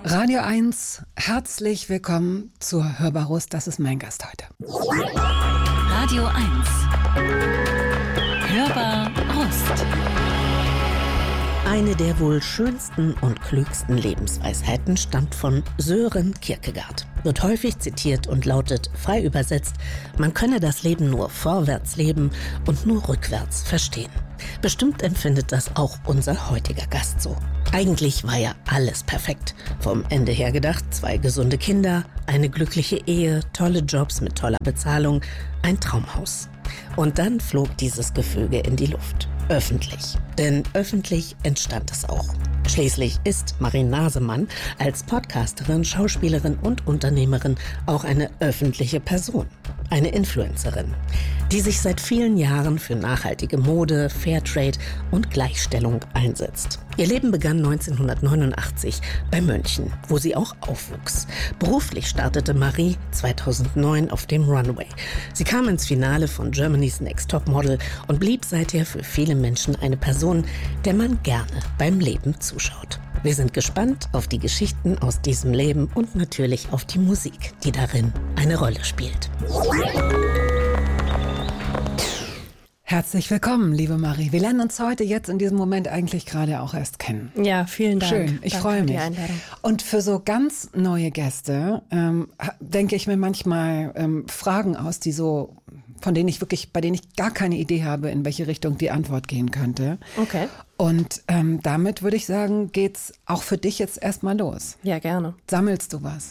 Radio 1, herzlich willkommen zur Hörbar-Rust. Das ist mein Gast heute. Radio 1, Hörbar-Rust. Eine der wohl schönsten und klügsten Lebensweisheiten stammt von Søren Kierkegaard. Wird häufig zitiert und lautet, frei übersetzt, man könne das Leben nur vorwärts leben und nur rückwärts verstehen. Bestimmt empfindet das auch unser heutiger Gast so. Eigentlich war ja alles perfekt. Vom Ende her gedacht, 2 gesunde Kinder, eine glückliche Ehe, tolle Jobs mit toller Bezahlung, ein Traumhaus. Und dann flog dieses Gefüge in die Luft. Öffentlich. Denn öffentlich entstand es auch. Schließlich ist Marie Nasemann als Podcasterin, Schauspielerin und Unternehmerin auch eine öffentliche Person. Eine Influencerin, die sich seit vielen Jahren für nachhaltige Mode, Fairtrade und Gleichstellung einsetzt. Ihr Leben begann 1989 bei München, wo sie auch aufwuchs. Beruflich startete Marie 2009 auf dem Runway. Sie kam ins Finale von Germany's Next Top Model und blieb seither für viele Menschen eine Person, der man gerne beim Leben zuschaut. Wir sind gespannt auf die Geschichten aus diesem Leben und natürlich auf die Musik, die darin eine Rolle spielt. Herzlich willkommen, liebe Marie. Wir lernen uns heute jetzt in diesem Moment eigentlich gerade auch erst kennen. Ja, vielen Dank. Schön, ich freue mich. Und für so ganz neue Gäste denke ich mir manchmal Fragen aus, die so, bei denen ich gar keine Idee habe, in welche Richtung die Antwort gehen könnte. Okay. Und damit würde ich sagen, geht's auch für dich jetzt erstmal los. Ja, gerne. Sammelst du was?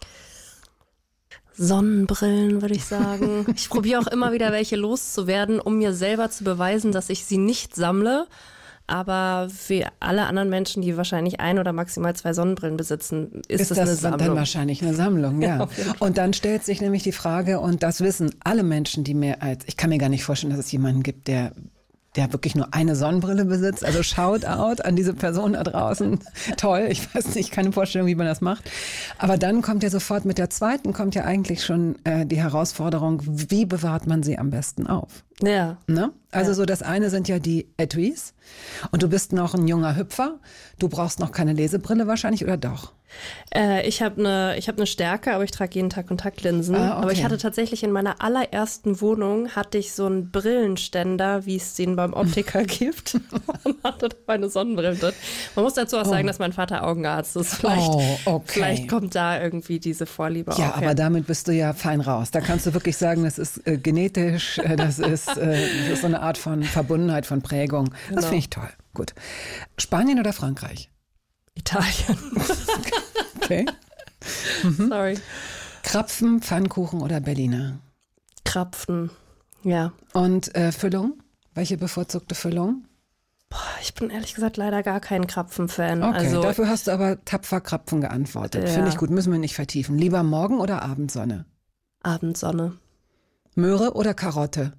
Sonnenbrillen, würde ich sagen. Ich probiere auch immer wieder welche loszuwerden, um mir selber zu beweisen, dass ich sie nicht sammle. Aber für alle anderen Menschen, die wahrscheinlich 1 oder maximal 2 Sonnenbrillen besitzen, ist das eine Sammlung. Dann wahrscheinlich eine Sammlung, ja. Und dann stellt sich nämlich die Frage, und das wissen alle Menschen, ich kann mir gar nicht vorstellen, dass es jemanden gibt, der wirklich nur eine Sonnenbrille besitzt. Also Shoutout an diese Person da draußen. Toll, ich weiß nicht, keine Vorstellung, wie man das macht. Aber dann kommt ja sofort mit der zweiten, kommt ja eigentlich schon die Herausforderung, wie bewahrt man sie am besten auf? Ja. Ne? Also so das eine sind ja die Etuis und du bist noch ein junger Hüpfer. Du brauchst noch keine Lesebrille wahrscheinlich, oder doch? Ich hab eine Stärke, aber ich trage jeden Tag Kontaktlinsen. Okay. Aber ich hatte tatsächlich in meiner allerersten Wohnung so einen Brillenständer, wie es den beim Optiker gibt. Und hatte da meine Sonnenbrillen drin. Man muss dazu auch sagen, dass mein Vater Augenarzt ist. Vielleicht kommt da irgendwie diese Vorliebe auf. Ja, aber damit bist du ja fein raus. Da kannst du wirklich sagen, das ist genetisch, das ist so eine Art von Verbundenheit, von Prägung. Das Genau. finde ich toll. Gut. Spanien oder Frankreich? Italien. Okay. Sorry. Krapfen, Pfannkuchen oder Berliner? Krapfen, ja. Und Füllung? Welche bevorzugte Füllung? Ich bin ehrlich gesagt leider gar kein Krapfen-Fan. Okay, Also, dafür hast du aber tapfer Krapfen geantwortet. Ja. Finde ich gut, müssen wir nicht vertiefen. Lieber Morgen- oder Abendsonne? Abendsonne. Möhre oder Karotte?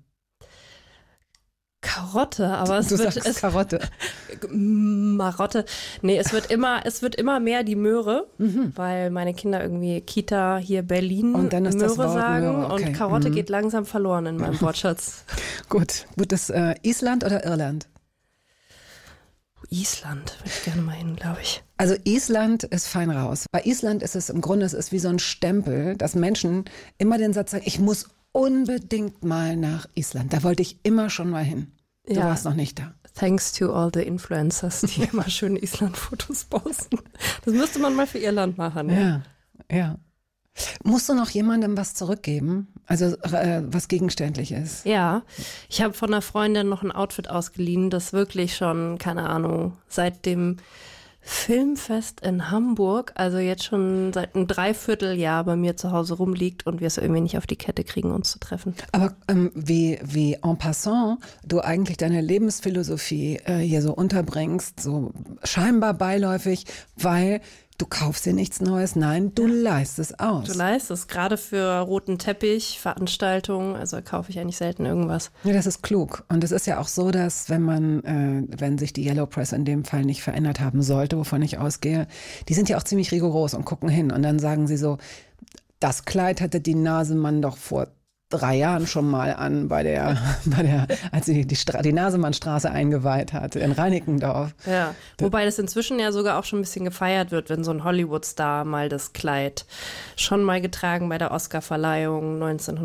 Karotte, aber Du sagst Karotte. Marotte. Nee, es wird immer mehr die Möhre, weil meine Kinder irgendwie Kita hier Berlin Und dann ist Möhre das Wort sagen Möhre, okay. und Karotte geht langsam verloren in meinem Wortschatz. Gut, das Island oder Irland? Island würde ich gerne mal hin, glaube ich. Also Island ist fein raus. Bei Island ist es im Grunde, es ist wie so ein Stempel, dass Menschen immer den Satz sagen, ich muss unbedingt mal nach Island. Da wollte ich immer schon mal hin. Du Ja. warst noch nicht da. Thanks to all the influencers, die immer schöne Island-Fotos posten. Das müsste man mal für ihr Land machen. Ja. Musst du noch jemandem was zurückgeben? Also was Gegenständliches? Ja, ich habe von einer Freundin noch ein Outfit ausgeliehen, das wirklich schon, keine Ahnung, seit dem Filmfest in Hamburg, also jetzt schon seit einem Dreivierteljahr bei mir zu Hause rumliegt und wir es irgendwie nicht auf die Kette kriegen, uns zu treffen. Aber wie en passant du eigentlich deine Lebensphilosophie hier so unterbringst, so scheinbar beiläufig, weil du kaufst dir nichts Neues, nein, du leistest aus. Du leistest, gerade für roten Teppich, Veranstaltungen, also kaufe ich eigentlich selten irgendwas. Ja, das ist klug. Und es ist ja auch so, dass wenn sich die Yellow Press in dem Fall nicht verändert haben sollte, wovon ich ausgehe, die sind ja auch ziemlich rigoros und gucken hin. Und dann sagen sie so, das Kleid hatte die Nasemann doch vor 3 Jahren schon mal an als sie die Nasemannstraße eingeweiht hat in Reinickendorf. Ja, wobei das inzwischen ja sogar auch schon ein bisschen gefeiert wird, wenn so ein Hollywood-Star mal das Kleid schon mal getragen bei der Oscar-Verleihung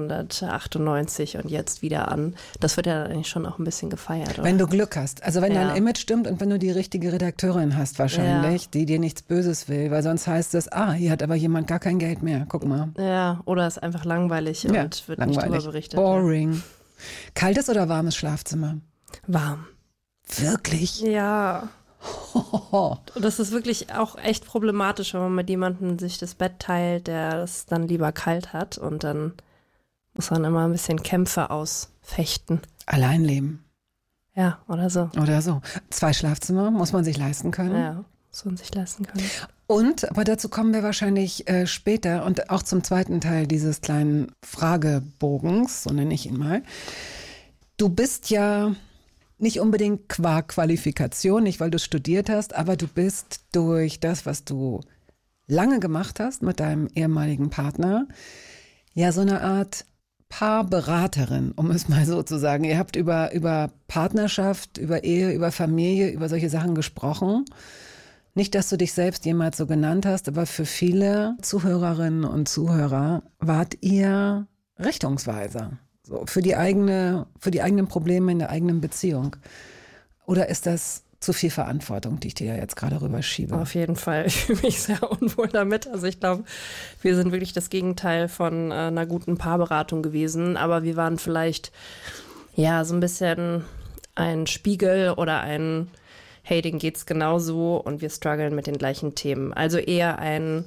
1998 und jetzt wieder an. Das wird ja eigentlich schon auch ein bisschen gefeiert, oder? Wenn du Glück hast, also wenn dein Image stimmt und wenn du die richtige Redakteurin hast wahrscheinlich, die dir nichts Böses will, weil sonst heißt es, hier hat aber jemand gar kein Geld mehr, guck mal. Ja, oder ist einfach langweilig und wird nicht drüber berichtet. Boring. Kaltes oder warmes Schlafzimmer? Warm. Wirklich? Ja. Und das ist wirklich auch echt problematisch, wenn man mit jemandem sich das Bett teilt, der es dann lieber kalt hat und dann muss man immer ein bisschen Kämpfe ausfechten. Allein leben. Ja, oder so. 2 Schlafzimmer muss man sich leisten können. Ja, muss man sich leisten können. Und, aber dazu kommen wir wahrscheinlich später und auch zum zweiten Teil dieses kleinen Fragebogens, so nenne ich ihn mal. Du bist ja nicht unbedingt qua Qualifikation, nicht weil du studiert hast, aber du bist durch das, was du lange gemacht hast mit deinem ehemaligen Partner, ja so eine Art Paarberaterin, um es mal so zu sagen. Ihr habt über Partnerschaft, über Ehe, über Familie, über solche Sachen gesprochen. Nicht, dass du dich selbst jemals so genannt hast, aber für viele Zuhörerinnen und Zuhörer wart ihr Richtungsweiser. So, für die eigenen Probleme in der eigenen Beziehung. Oder ist das zu viel Verantwortung, die ich dir jetzt gerade rüberschiebe? Auf jeden Fall. Ich fühle mich sehr unwohl damit. Also ich glaube, wir sind wirklich das Gegenteil von einer guten Paarberatung gewesen. Aber wir waren vielleicht ja so ein bisschen ein Spiegel oder ein hey, denen geht's genauso und wir strugglen mit den gleichen Themen. Also eher ein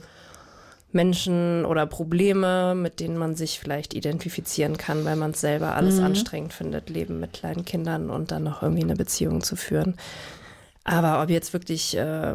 Menschen oder Probleme, mit denen man sich vielleicht identifizieren kann, weil man es selber alles anstrengend findet, Leben mit kleinen Kindern und dann noch irgendwie eine Beziehung zu führen. Aber ob jetzt wirklich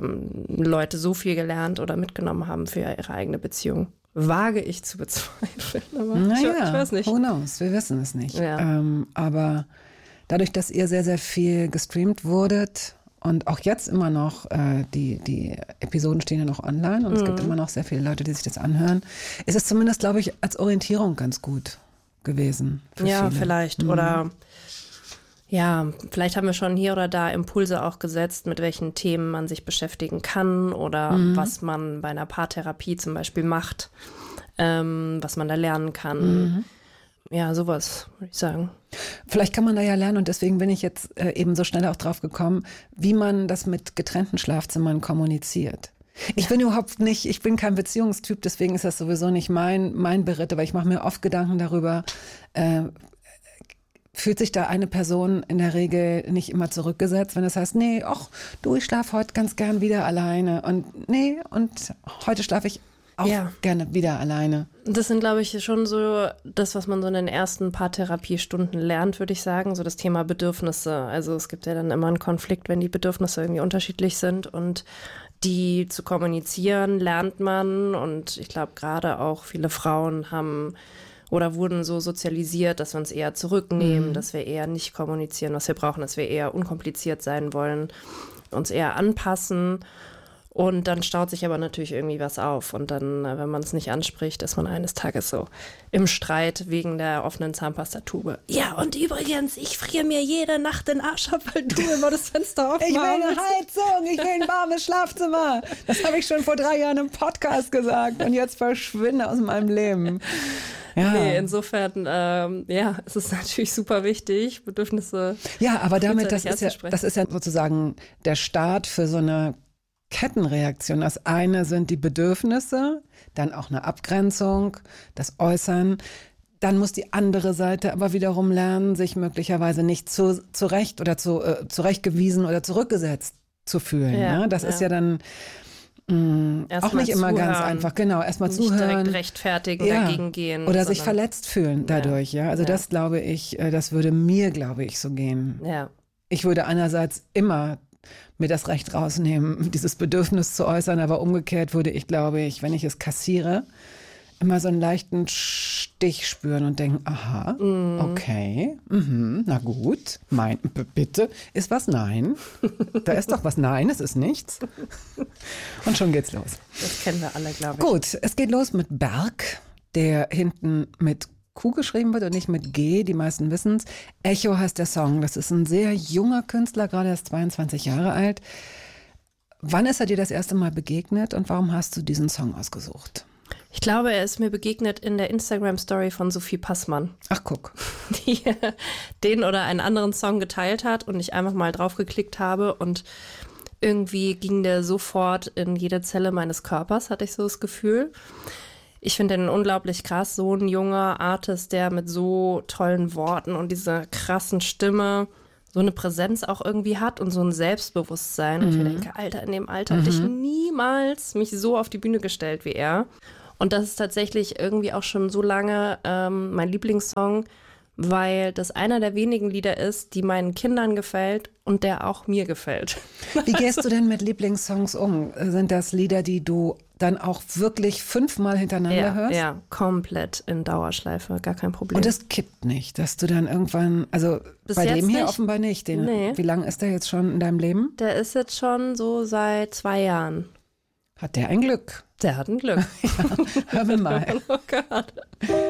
Leute so viel gelernt oder mitgenommen haben für ihre eigene Beziehung, wage ich zu bezweifeln. Aber ich weiß nicht. Who knows? Wir wissen es nicht. Ja. Aber dadurch, dass ihr sehr, sehr viel gestreamt wurdet, und auch jetzt immer noch, die Episoden stehen ja noch online und es gibt immer noch sehr viele Leute, die sich das anhören, ist es zumindest, glaube ich, als Orientierung ganz gut gewesen. Ja, viele. vielleicht. Oder ja, vielleicht haben wir schon hier oder da Impulse auch gesetzt, mit welchen Themen man sich beschäftigen kann oder was man bei einer Paartherapie zum Beispiel macht, was man da lernen kann. Ja, sowas, würde ich sagen. Vielleicht kann man da ja lernen und deswegen bin ich jetzt eben so schnell auch drauf gekommen, wie man das mit getrennten Schlafzimmern kommuniziert. Ich bin kein Beziehungstyp, deswegen ist das sowieso nicht mein Beritt, aber ich mache mir oft Gedanken darüber, fühlt sich da eine Person in der Regel nicht immer zurückgesetzt, wenn das heißt, nee, ich schlafe heute ganz gern wieder alleine und heute schlafe ich auch gerne wieder alleine. Das sind, glaube ich, schon so das, was man so in den ersten paar Therapiestunden lernt, würde ich sagen, so das Thema Bedürfnisse. Also es gibt ja dann immer einen Konflikt, wenn die Bedürfnisse irgendwie unterschiedlich sind und die zu kommunizieren lernt man und ich glaube gerade auch viele Frauen haben oder wurden so sozialisiert, dass wir uns eher zurücknehmen, dass wir eher nicht kommunizieren, was wir brauchen, dass wir eher unkompliziert sein wollen, uns eher anpassen. Und dann staut sich aber natürlich irgendwie was auf. Und dann, wenn man es nicht anspricht, ist man eines Tages so im Streit wegen der offenen Zahnpastatube. Ja, und übrigens, ich friere mir jede Nacht den Arsch ab, weil du immer das Fenster aufmachst. Ich will eine Heizung, ich will ein warmes Schlafzimmer. Das habe ich schon vor 3 Jahren im Podcast gesagt. Und jetzt verschwinde aus meinem Leben. Ja. Nee, insofern, es ist natürlich super wichtig, Bedürfnisse. Ja, aber damit, das ist ja sozusagen der Start für so eine Kettenreaktion. Das eine sind die Bedürfnisse, dann auch eine Abgrenzung, das Äußern. Dann muss die andere Seite aber wiederum lernen, sich möglicherweise nicht zurechtgewiesen oder zurückgesetzt zu fühlen. Ja, ne? Das ist ja dann auch nicht immer ganz einfach. Genau, erstmal zuhören. Nicht direkt rechtfertigen, dagegen gehen. Oder sich verletzt fühlen dadurch. Ja, also das glaube ich, das würde mir, glaube ich, so gehen. Ja. Ich würde einerseits immer mir das Recht rausnehmen, dieses Bedürfnis zu äußern, aber umgekehrt würde ich, glaube ich, wenn ich es kassiere, immer so einen leichten Stich spüren und denken, aha, okay, na gut, bitte, ist was? Nein. Da ist doch was? Nein, es ist nichts. Und schon geht's los. Das kennen wir alle, glaube ich. Gut, es geht los mit Berg, der hinten mit Q geschrieben wird und nicht mit G, die meisten wissen es. Echo heißt der Song. Das ist ein sehr junger Künstler, gerade erst 22 Jahre alt. Wann ist er dir das erste Mal begegnet und warum hast du diesen Song ausgesucht? Ich glaube, er ist mir begegnet in der Instagram-Story von Sophie Passmann. Ach, guck. Die den oder einen anderen Song geteilt hat und ich einfach mal drauf geklickt habe und irgendwie ging der sofort in jede Zelle meines Körpers, hatte ich so das Gefühl. Ich finde den unglaublich krass, so ein junger Artist, der mit so tollen Worten und dieser krassen Stimme so eine Präsenz auch irgendwie hat und so ein Selbstbewusstsein. Und ich mir denke, Alter, in dem Alter hätte ich niemals mich so auf die Bühne gestellt wie er. Und das ist tatsächlich irgendwie auch schon so lange mein Lieblingssong, weil das einer der wenigen Lieder ist, die meinen Kindern gefällt und der auch mir gefällt. Wie gehst du denn mit Lieblingssongs um? Sind das Lieder, die du dann auch wirklich 5-mal hintereinander hörst? Ja, komplett in Dauerschleife, gar kein Problem. Und es kippt nicht, dass du dann irgendwann, also Bis bei jetzt dem hier nicht. offenbar nicht. Nee. Wie lange ist der jetzt schon in deinem Leben? Der ist jetzt schon so seit 2 Jahren. Hat der ein Glück? Der hat ein Glück. Hör mir mal. Oh Gott.